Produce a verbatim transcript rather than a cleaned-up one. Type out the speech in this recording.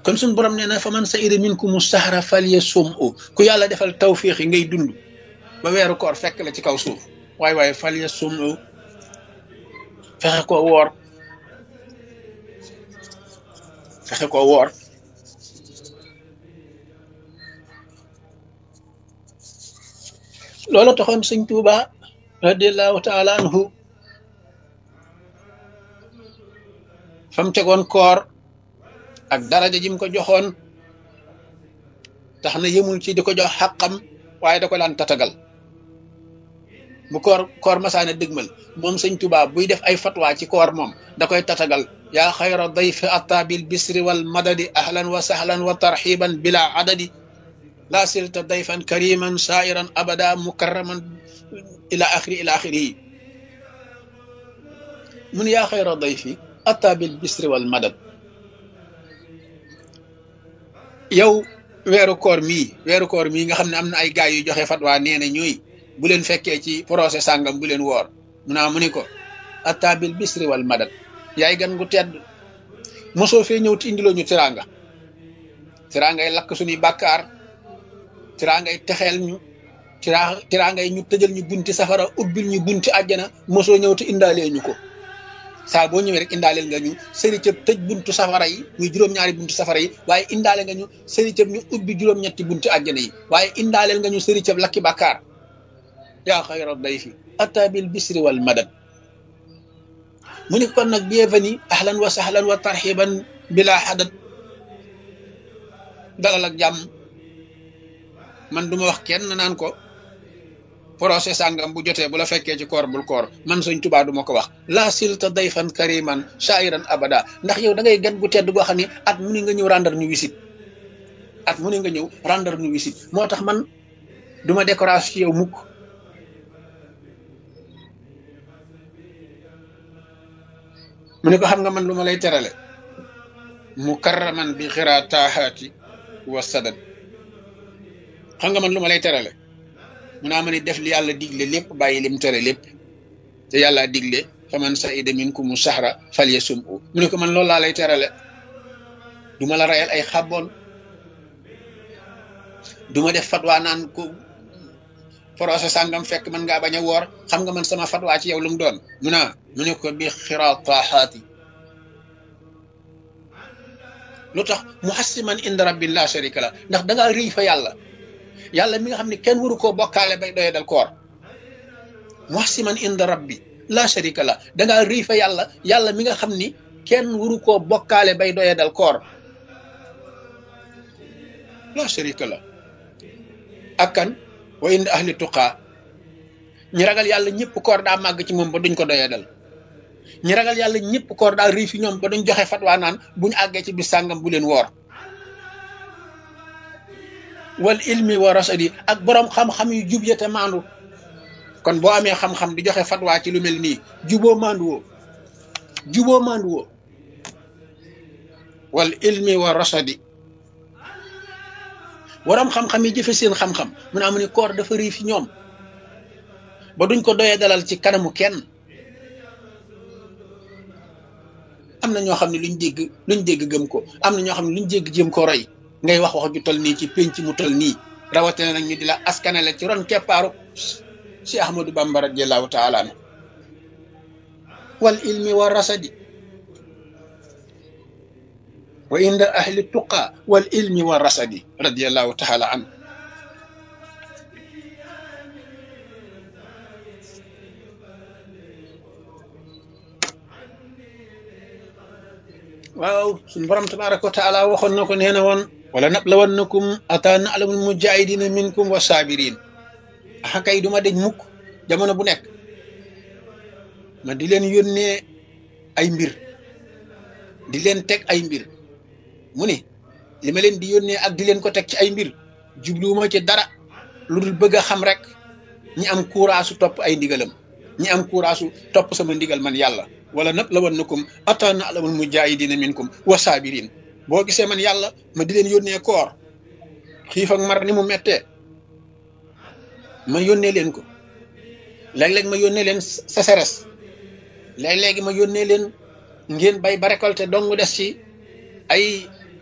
kon suñu borom nee na fa man sa'ida minkumu sahra falyasum'u ku yàlla defal tawfiix yi ngay dund ba weeru koor fekk la ci kaw suuf waaye waaye falyasum'u fexe koo woor fexe koo woor loolu taxoon sëñ Tuuba radiallahu taala anhu fam tegoon koor ak daraja jim ko joxoon tax na yëmul ci di ko jox xàqam waaye da ko daan tatagal bu koor koor masaana dëgmal moom sëñ Tuuba buy def ay fatwa ci koor moom da koy tatagal yaa xayra dayfi ataa bil bisri wal madadi ahlan wa sahlan wa tarxiban bila adadi laa silta dayfan kariman sairan abada mukarraman ila axiri ila axiri mun yaa xayra dayfi ataa bil bisri wal madad yow weeru koor mii weeru koor mii nga xam ne am na ay gaay yu joxe fatwa nee na ñuy bu leen fekkee ci procès sàngam bu leen woor mu naa mu ni ko ataa bil bisri wal madad yaay gan gu tedd mosoo fee ñëw ti indiloo ñu tiraanga tiraangay lakk suñuy bàkkaar tiraangay texeel ñu tiraa tiraangay ñu tëjal ñu bunti safara ubbil ñu bunti àjjana mosoo ñëw te indaalee ñu ko saa boo ñëwee rek indaaleel nga ñu sëri cëb tëj buntu safara yi muy juróom-ñaari buntu safara yi waaye indaale nga ñu sëri cëb ñu ubbi juróom-ñetti bunti àjjana yi waaye indaaleel nga ñu sëri cëb lakki bàkkaar yaa xayra dayfi ataa bil bisri wal madad mu ni kon nag bienvenue ahlan wa sahlan wa tarxiban bila xadad dalal ak jàmm man duma wax kenn naan ko procès sàngam bu jotee bu la fekkee ci koor bul koor man Sëñ Tuubaa duma ko wax laa silta dayfan kariman shairan abada ndax yow da ngay gan gu tedd goo xam ne at mu ni nga ñëw rendre ñu wisit at mu ni nga ñëw rendre ñu wisit moo tax man duma décoration ci yow mukk mu ne ko xam nga man lu ma lay terale mukarraman bi xira taahaati wa sadad xam nga man lu ma lay terale mu naa ma ni def li yàlla digle lépp bàyyi lim tere lépp te yàlla digle fa man sa'ida minkumu sahra falyasum'u mu ne ko man loolu laa lay terale du ma la rayal ay xàbboon du ma def fatwa naan ko procès sàngam fekk man ngaa bañ a woor xam nga man sama fatwa ci yow lu mu doon mu naa mu ne ko bi xira taahaati lu tax muhassiman inda rabbi la sharika la ndax da ngaa rëy fa yàlla yàlla mi nga xam ne kenn waru koo bokkaale bay doye dal koor muhassiman inda rabbi la sharika la da ngaa rëy fa yàlla yàlla mi nga xam ni kenn waru koo bokkaale bay doye dal koor la sharika la ak kan wa inda ahli tuqaa ñi ragal yàlla ñëpp koor daa màgg ci moom ba duñ ko doye dal ñi ragal yàlla ñëpp koor daa rëy fi ñoom ba duñ joxe fatwa naan buñu àggee ci bis sàngam bu leen woor wal ilmi wa rasadi ak boroom xam-xam yu jub ya te maandu kon boo amee xam-xam di joxe fatwa ci lu mel nii juboo maandu woo juboo maandu woo wal ilmi wa rasadi boroom xam-xam yi jëfe seen xam-xam mu ne amu ni koor dafa rëy fi ñoom ba duñ ko doyee dalal ci kanamu kenn am na ñoo xam ne luñ dégg luñ dégg gëm ko am na ñoo xam ne luñ dégg jëm ko roy ngay wax wax ju tol nii ci pénc mu tol nii rawatina nag ñu di la askanale ci ron keppaaru si Ahmadou Bamba radiyallahu taala anhu wal ilmi wa rasadi wa inda ahli tuqa wal ilmi wa rasadi radiyallahu taala anhu waaw suñu borom tabaraka wa taala waxoon na ko nee na woon wala nablawannakum ata na'lamul mujahidina minkum wa sabirin axa kay duma deñ mukk jamono bu nekk ma di leen yónnee ay mbir di leen teg ay mbir mu ne li ma leen di yónnee ak di leen ko teg ci ay mbir jubluwuma ci dara lu dul bëgg a xam rek ñi am courage topp ay ndigalam ñi am courage topp sama ndigal man yàlla wala nablawannakum ata na'lamul mujahidina minkum wa sabirin boo gisee man yàlla ma di leen yónnee koor xiif ak mar ni mu mettee ma yónnee leen ko léeg-léeg ma yónnee leen sécheresse léeg-léegi ma yónnee leen ngeen bay ba récolter dong des ci ay